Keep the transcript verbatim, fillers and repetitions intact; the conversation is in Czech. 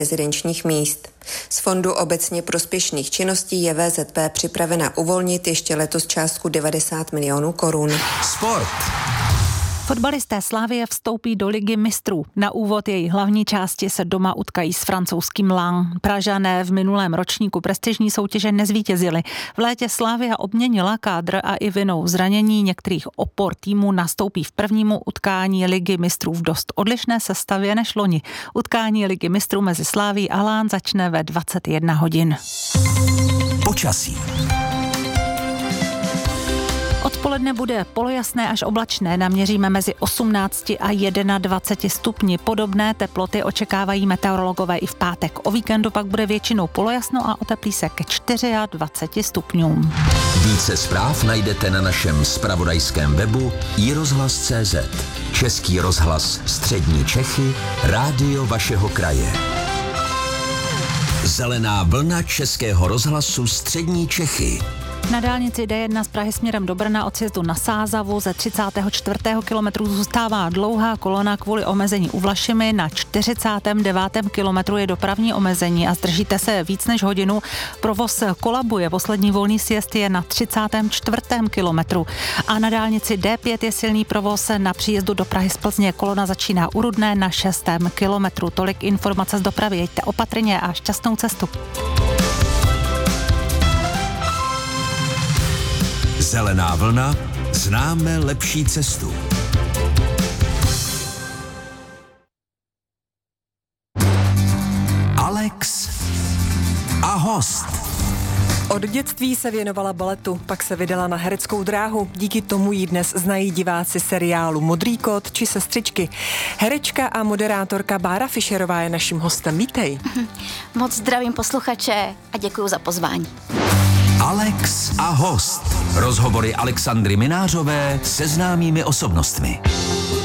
rezidenčních míst. Z fondu obecně prospěšných činností je V Z P připravena uvolnit ještě letos částku devadesát milionů korun. Sport. Fotbalisté Slavie vstoupí do Ligy mistrů. Na úvod její hlavní části se doma utkají s francouzským Lens. Pražané v minulém ročníku prestižní soutěže nezvítězili. V létě Slavia obměnila kádr a i vinou zranění některých opor týmu nastoupí v prvnímu utkání Ligy mistrů v dost odlišné sestavě než loni. Utkání Ligy mistrů mezi Slavií a Lens začne ve dvacet jedna hodin. Počasí. Odpoledne bude polojasné až oblačné, naměříme mezi osmnácti a dvaceti jedna stupni. Podobné teploty očekávají meteorologové i v pátek. O víkendu pak bude většinou polojasno a oteplí se ke dvaceti čtyřem stupňům. Více zpráv najdete na našem zpravodajském webu i rozhlas tečka cé zet. Český rozhlas Střední Čechy, rádio vašeho kraje. Zelená vlna Českého rozhlasu Střední Čechy. Na dálnici D jedna z Prahy směrem do Brna od sjezdu na Sázavu ze třicátého čtvrtého kilometru zůstává dlouhá kolona kvůli omezení u Vlašimi. Na čtyřicátém devátém kilometru je dopravní omezení a zdržíte se víc než hodinu. Provoz kolabuje. Poslední volný sjezd je na třicátém čtvrtém kilometru. A na dálnici D pět je silný provoz na příjezdu do Prahy z Plzně. Kolona začíná u Rudné na šestém kilometru. Tolik informace z dopravy. Jeďte opatrně a šťastnou cestu. Zelená vlna, známe lepší cestu. Alex a host. Od dětství se věnovala baletu, pak se vydala na hereckou dráhu. Díky tomu ji dnes znají diváci seriálu Modrý kot či Sestřičky. Herečka a moderátorka Bára Fischerová je naším hostem. Vítej. Moc zdravím posluchače a děkuju za pozvání. Alex a host. Rozhovory Alexandry Minářové se známými osobnostmi.